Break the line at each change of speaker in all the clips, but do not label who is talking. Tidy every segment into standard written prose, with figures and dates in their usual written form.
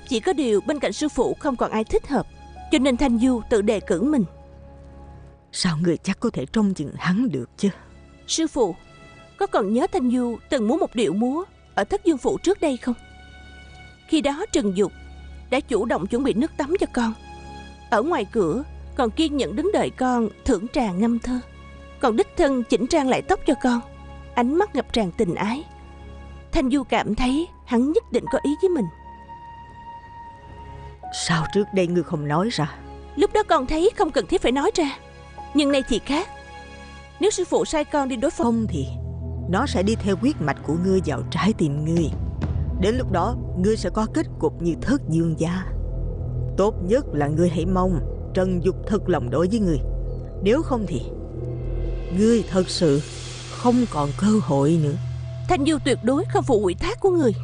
Chỉ có điều bên cạnh sư phụ không còn ai thích hợp, cho nên Thanh Du tự đề cử mình.
Sao người chắc có thể trông chừng hắn được chứ?
Sư phụ, có còn nhớ Thanh Du từng múa một điệu múa ở Thất Dương Phủ trước đây không? Khi đó Trừng Dục đã chủ động chuẩn bị nước tắm cho con. Ở ngoài cửa còn kiên nhẫn đứng đợi con thưởng trà ngâm thơ, còn đích thân chỉnh trang lại tóc cho con, ánh mắt ngập tràn tình ái. Thanh Du cảm thấy hắn nhất định có ý với mình.
Sao trước đây ngươi không nói ra?
Lúc đó con thấy không cần thiết phải nói ra, nhưng nay thì khác. Nếu sư phụ sai con đi đối phó,
không thì nó sẽ đi theo huyết mạch của ngươi vào trái tim ngươi. Đến lúc đó ngươi sẽ có kết cục như Thất Dương gia. Tốt nhất là ngươi hãy mong Trần Dục thật lòng đối với ngươi. Nếu không thì ngươi thật sự không còn cơ hội nữa.
Thanh Du tuyệt đối không phụ ủy thác của người.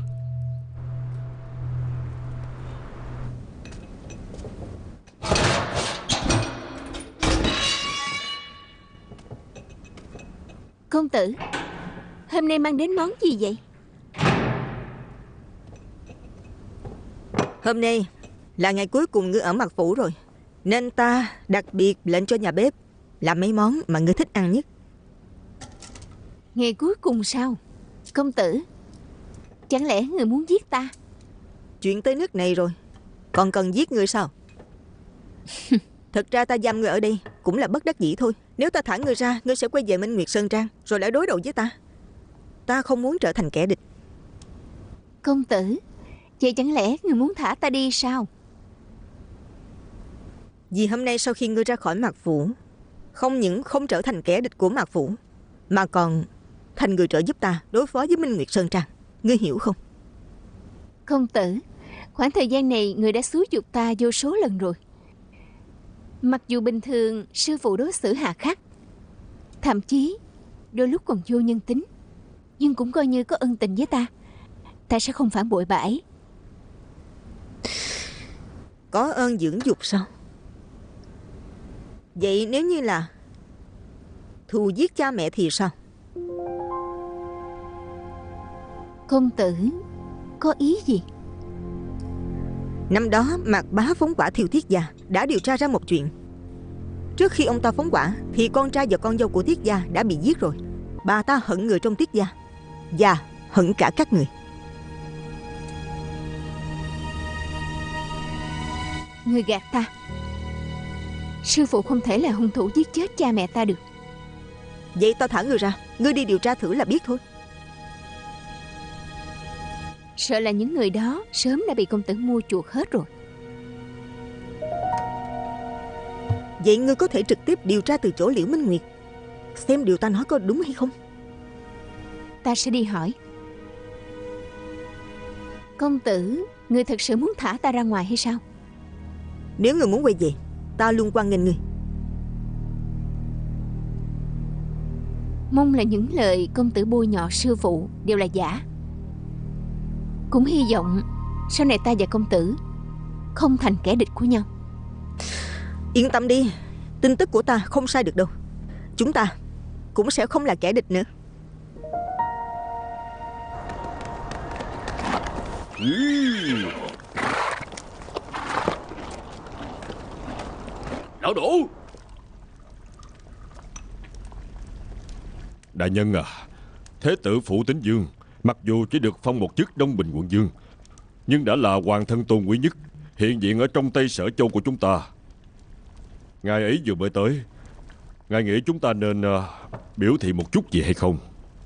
Công tử, hôm nay mang đến món gì vậy?
Hôm nay là ngày cuối cùng ngươi ở Mạc Phủ rồi, nên ta đặc biệt lệnh cho nhà bếp làm mấy món mà ngươi thích ăn nhất.
Ngày cuối cùng sao? Công tử, chẳng lẽ người muốn giết ta?
Chuyện tới nước này rồi, còn cần giết ngươi sao? Thật ra ta giam ngươi ở đây cũng là bất đắc dĩ thôi. Nếu ta thả ngươi ra, ngươi sẽ quay về Minh Nguyệt Sơn Trang, rồi lại đối đầu với ta. Ta không muốn trở thành kẻ địch.
Công tử, vậy chẳng lẽ người muốn thả ta đi sao?
Vì hôm nay sau khi ngươi ra khỏi Mạc Phủ, không những không trở thành kẻ địch của Mạc Phủ, mà còn thành người trợ giúp ta đối phó với Minh Nguyệt Sơn Trang. Ngươi hiểu không?
Công tử, khoảng thời gian này người đã xúi giục ta vô số lần rồi. Mặc dù bình thường sư phụ đối xử hà khắc, thậm chí đôi lúc còn vô nhân tính, nhưng cũng coi như có ân tình với ta. Ta sẽ không phản bội bà ấy.
Có ơn dưỡng dục sao? Vậy nếu như là thù giết cha mẹ thì sao?
Công tử có ý gì?
Năm đó Mạc Bá phóng hỏa thiêu Thiết gia đã điều tra ra một chuyện. Trước khi ông ta phóng hỏa thì con trai và con dâu của Thiết gia đã bị giết rồi. Bà ta hận người trong Thiết gia và hận cả các người.
Người gạt ta. Sư phụ không thể là hung thủ giết chết cha mẹ ta được.
Vậy tao thả người ra, ngươi đi điều tra thử là biết thôi.
Sợ là những người đó sớm đã bị công tử mua chuộc hết rồi.
Vậy ngươi có thể trực tiếp điều tra từ chỗ Liễu Minh Nguyệt, xem điều ta nói có đúng hay không.
Ta sẽ đi hỏi. Công tử, ngươi thật sự muốn thả ta ra ngoài hay sao?
Nếu ngươi muốn quay về, ta luôn hoan nghênh ngươi.
Mong là những lời công tử bôi nhọ sư phụ đều là giả. Cũng hy vọng sau này ta và công tử không thành kẻ địch của nhau.
Yên tâm đi, tin tức của ta không sai được đâu. Chúng ta cũng sẽ không là kẻ địch nữa.
Lão Đỗ! Đại nhân à, Thế tử Phủ Tín Dương mặc dù chỉ được phong một chức Đông Bình quận vương, nhưng đã là hoàng thân tôn quý nhất hiện diện ở trong Tây Sở Châu của chúng ta. Ngài ấy vừa mới tới, ngài nghĩ chúng ta nên biểu thị một chút gì hay không?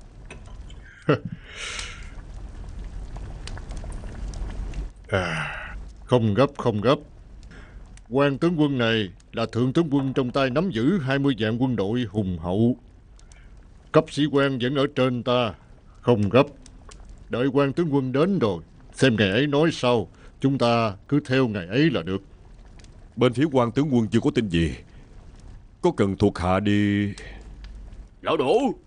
Không gấp, không gấp. Quan tướng quân này là thượng tướng quân trong tay nắm giữ 20 vạn quân đội hùng hậu. Cấp sĩ quan vẫn ở trên ta. Không gấp. Đợi quan tướng quân đến rồi, xem ngày ấy nói sao, chúng ta cứ theo ngày ấy là được.
Bên phía quan tướng quân chưa có tin gì, có cần thuộc hạ đi? Lão Đỗ!